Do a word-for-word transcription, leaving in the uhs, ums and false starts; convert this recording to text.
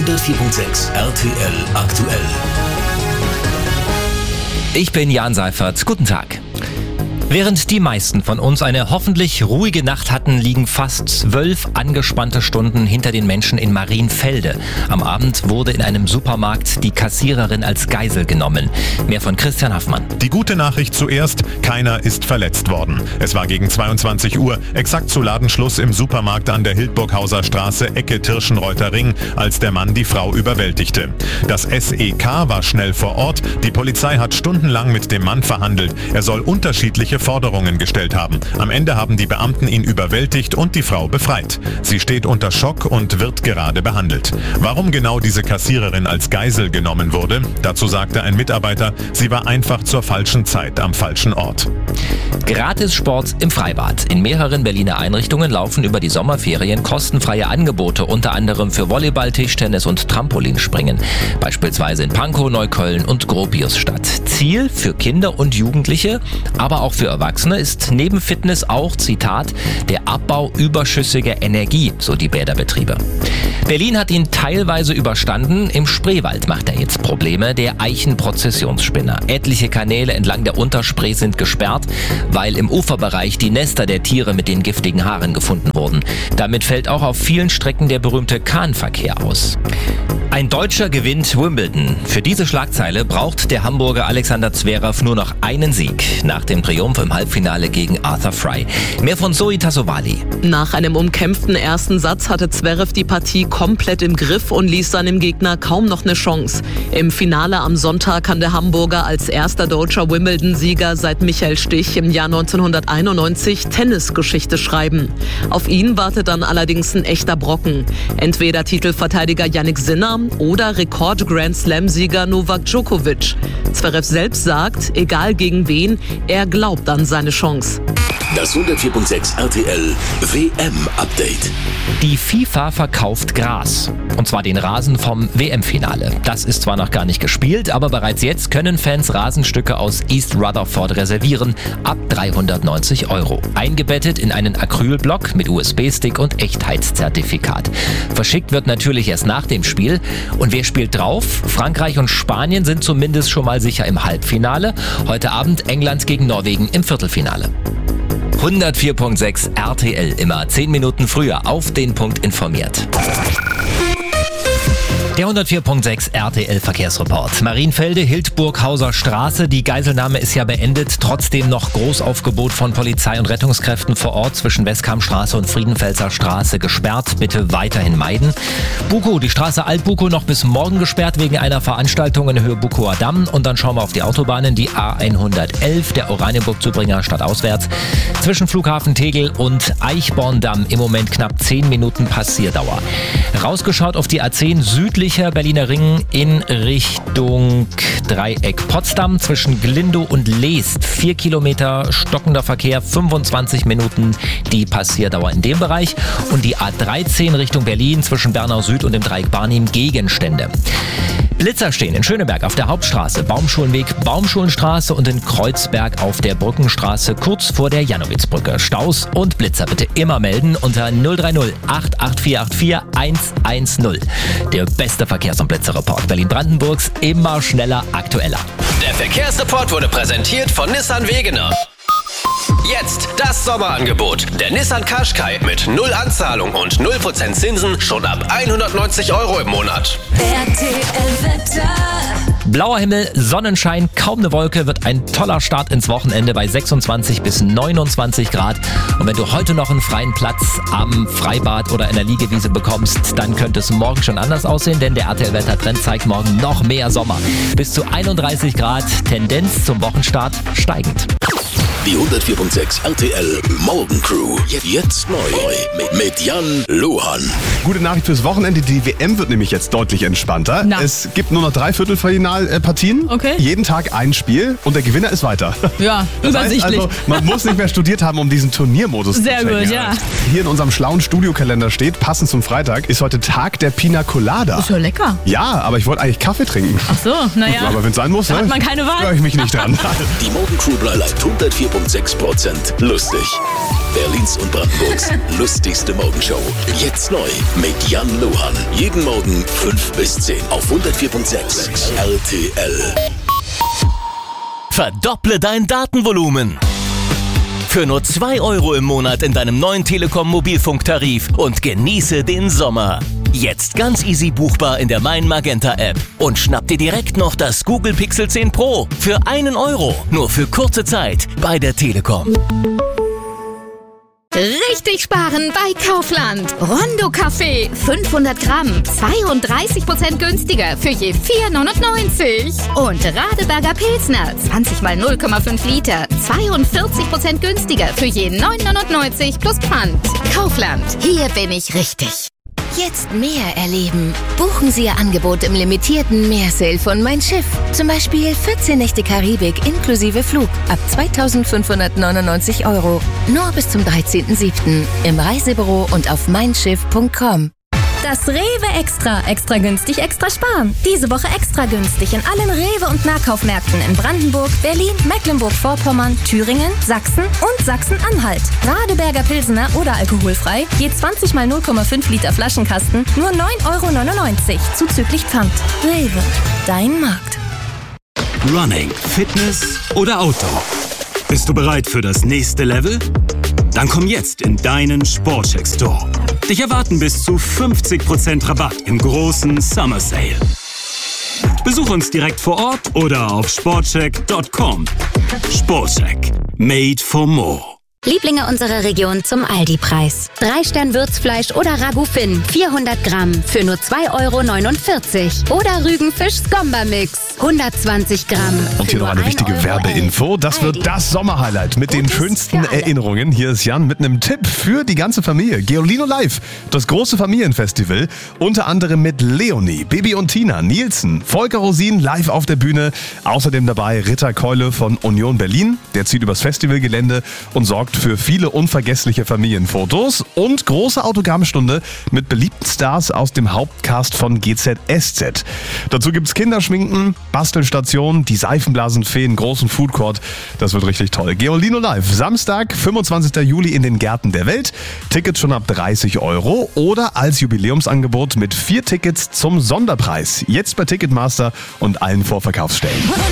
hundertvier Komma sechs R T L aktuell. Ich bin Jan Seifert. Guten Tag. Während die meisten von uns eine hoffentlich ruhige Nacht hatten, liegen fast zwölf angespannte Stunden hinter den Menschen in Marienfelde. Am Abend wurde in einem Supermarkt die Kassiererin als Geisel genommen. Mehr von Christian Haffmann. Die gute Nachricht zuerst, keiner ist verletzt worden. Es war gegen zweiundzwanzig Uhr, exakt zu Ladenschluss im Supermarkt an der Hildburghauser Straße, Ecke Tirschenreuther Ring, als der Mann die Frau überwältigte. Das S E K war schnell vor Ort. Die Polizei hat stundenlang mit dem Mann verhandelt. Er soll unterschiedliche Forderungen gestellt haben. Am Ende haben die Beamten ihn überwältigt und die Frau befreit. Sie steht unter Schock und wird gerade behandelt. Warum genau diese Kassiererin als Geisel genommen wurde, dazu sagte ein Mitarbeiter, sie war einfach zur falschen Zeit am falschen Ort. Gratis-Sport im Freibad. In mehreren Berliner Einrichtungen laufen über die Sommerferien kostenfreie Angebote, unter anderem für Volleyball, Tischtennis und Trampolinspringen. Beispielsweise in Pankow, Neukölln und Gropiusstadt. Ziel für Kinder und Jugendliche, aber auch für Erwachsene ist neben Fitness auch, Zitat, der Abbau überschüssiger Energie, so die Bäderbetriebe. Berlin hat ihn teilweise überstanden. Im Spreewald macht er jetzt Probleme, der Eichenprozessionsspinner. Etliche Kanäle entlang der Unterspree sind gesperrt, weil im Uferbereich die Nester der Tiere mit den giftigen Haaren gefunden wurden. Damit fällt auch auf vielen Strecken der berühmte Kahnverkehr aus. Ein Deutscher gewinnt Wimbledon. Für diese Schlagzeile braucht der Hamburger Alexander Zverev nur noch einen Sieg nach dem Triumph im Halbfinale gegen Arthur Fry. Mehr von Zoe Tassovali. Nach einem umkämpften ersten Satz hatte Zverev die Partie komplett im Griff und ließ seinem Gegner kaum noch eine Chance. Im Finale am Sonntag kann der Hamburger als erster deutscher Wimbledon-Sieger seit Michael Stich im Jahr neunzehnhunderteinundneunzig Tennisgeschichte schreiben. Auf ihn wartet dann allerdings ein echter Brocken. Entweder Titelverteidiger Jannik Sinner oder Rekord-Grand-Slam-Sieger Novak Djokovic. Zverev selbst sagt, egal gegen wen, er glaubt an seine Chance. Das hundertvier Komma sechs R T L W M-Update. Die FIFA verkauft Gras. Und zwar den Rasen vom W M-Finale. Das ist zwar noch gar nicht gespielt, aber bereits jetzt können Fans Rasenstücke aus East Rutherford reservieren. Ab dreihundertneunzig Euro. Eingebettet in einen Acrylblock mit U S B-Stick und Echtheitszertifikat. Verschickt wird natürlich erst nach dem Spiel. Und wer spielt drauf? Frankreich und Spanien sind zumindest schon mal sicher im Halbfinale. Heute Abend England gegen Norwegen im Viertelfinale. hundertvier Komma sechs R T L, immer zehn Minuten früher auf den Punkt informiert. Der hundertvier Komma sechs R T L Verkehrsreport. Marienfelde, Hildburghauser Straße. Die Geiselnahme ist ja beendet. Trotzdem noch Großaufgebot von Polizei und Rettungskräften vor Ort zwischen Westkampstraße und Friedenfelser Straße gesperrt. Bitte weiterhin meiden. Bukow, die Straße Alt-Bukow noch bis morgen gesperrt wegen einer Veranstaltung in Höhe Bukower Damm. Und dann schauen wir auf die Autobahnen. Die A hundertelf, der Oranienburg-Zubringer stadtauswärts. Zwischen Flughafen Tegel und Eichborn-Damm im Moment knapp zehn Minuten Passierdauer. Rausgeschaut auf die A zehn südlich Berliner Ring in Richtung Dreieck Potsdam zwischen Glindow und Leest. Vier Kilometer stockender Verkehr, fünfundzwanzig Minuten die Passierdauer in dem Bereich. Und die A dreizehn Richtung Berlin zwischen Bernau Süd und dem Dreieck Barnim Gegenstände. Blitzer stehen in Schöneberg auf der Hauptstraße, Baumschulenweg, Baumschulenstraße und in Kreuzberg auf der Brückenstraße kurz vor der Janowitzbrücke. Staus und Blitzer bitte immer melden unter null drei null acht acht vier acht vier eins eins null. Der beste Verkehrs- und Blitzerreport Berlin-Brandenburgs, immer schneller, aktueller. Der Verkehrsreport wurde präsentiert von Nissan Wegener. Jetzt das Sommerangebot. Der Nissan Qashqai mit null Anzahlung und null Prozent Zinsen schon ab hundertneunzig Euro im Monat. R T L-Wetter. Blauer Himmel, Sonnenschein, kaum eine Wolke, wird ein toller Start ins Wochenende bei sechsundzwanzig bis neunundzwanzig Grad. Und wenn du heute noch einen freien Platz am Freibad oder in der Liegewiese bekommst, dann könnte es morgen schon anders aussehen, denn der R T L-Wettertrend zeigt morgen noch mehr Sommer. Bis zu einunddreißig Grad, Tendenz zum Wochenstart steigend. Die hundertvier Komma sechs R T L Morgencrew. Jetzt neu mit, mit Jan Lohan. Gute Nachricht fürs Wochenende. Die W M wird nämlich jetzt deutlich entspannter. Na. Es gibt nur noch drei Viertelfinalpartien. Okay. Jeden Tag ein Spiel und der Gewinner ist weiter. Ja, das übersichtlich. Heißt also, man muss nicht mehr studiert haben, um diesen Turniermodus Sehr zu checken. gut, ja. Hier in unserem schlauen Studiokalender steht, passend zum Freitag, ist heute Tag der Pina Colada. Ist ja lecker. Ja, aber ich wollte eigentlich Kaffee trinken. Ach so, naja. Aber wenn es sein muss, Da ne, hat man keine Wahl. höre ich mich nicht dran. Die Morgencrew bleibt hundertvier Komma sechs Prozent lustig. Berlins und Brandenburgs lustigste Morgenshow. Jetzt neu mit Jan Luhan. Jeden Morgen fünf bis zehn auf hundertvier Komma sechs R T L. Verdopple dein Datenvolumen. Für nur zwei Euro im Monat in deinem neuen Telekom-Mobilfunktarif und genieße den Sommer. Jetzt ganz easy buchbar in der Mein Magenta App. Und schnapp dir direkt noch das Google Pixel zehn Pro für einen Euro. Nur für kurze Zeit bei der Telekom. Richtig sparen bei Kaufland. Rondo Kaffee, fünfhundert Gramm, zweiunddreißig Prozent günstiger für je vier neunundneunzig. Und Radeberger Pilsner, zwanzig mal null Komma fünf Liter, zweiundvierzig Prozent günstiger für je neun neunundneunzig plus Pfand. Kaufland, hier bin ich richtig. Jetzt mehr erleben. Buchen Sie Ihr Angebot im limitierten Meersale von Mein Schiff. Zum Beispiel vierzehn Nächte Karibik inklusive Flug ab zweitausendfünfhundertneunundneunzig Euro. Nur bis zum dreizehnten siebten im Reisebüro und auf mein schiff punkt com. Das Rewe Extra. Extra günstig, extra sparen. Diese Woche extra günstig in allen Rewe- und Nahkaufmärkten in Brandenburg, Berlin, Mecklenburg-Vorpommern, Thüringen, Sachsen und Sachsen-Anhalt. Radeberger Pilsener oder alkoholfrei, je zwanzig mal null Komma fünf Liter Flaschenkasten, nur neun Euro neunundneunzig, zuzüglich Pfand. Rewe, dein Markt. Running, Fitness oder Outdoor? Bist du bereit für das nächste Level? Dann komm jetzt in deinen Sportcheck Store. Dich erwarten bis zu fünfzig Prozent Rabatt im großen Summer Sale. Besuch uns direkt vor Ort oder auf sportcheck punkt com. Sportcheck. Made for more. Lieblinge unserer Region zum Aldi-Preis. Drei Stern Würzfleisch oder Ragout Finn, vierhundert Gramm für nur zwei Euro neunundvierzig. Oder Rügenfisch Skomba-Mix, hundertzwanzig Gramm. Und hier noch eine wichtige Werbeinfo. Das wird das Sommerhighlight mit den schönsten Erinnerungen. Hier ist Jan mit einem Tipp für die ganze Familie. Geolino Live, das große Familienfestival. Unter anderem mit Leonie, Bibi und Tina, Nielsen, Volker Rosin live auf der Bühne. Außerdem dabei Ritter Keule von Union Berlin. Der zieht übers Festivalgelände und sorgt für viele unvergessliche Familienfotos und große Autogrammstunde mit beliebten Stars aus dem Hauptcast von G Z S Z. Dazu gibt's Kinderschminken, Bastelstation, die Seifenblasenfeen, großen Foodcourt. Das wird richtig toll. Geolino Live, Samstag, fünfundzwanzigsten Juli in den Gärten der Welt. Tickets schon ab dreißig Euro oder als Jubiläumsangebot mit vier Tickets zum Sonderpreis. Jetzt bei Ticketmaster und allen Vorverkaufsstellen.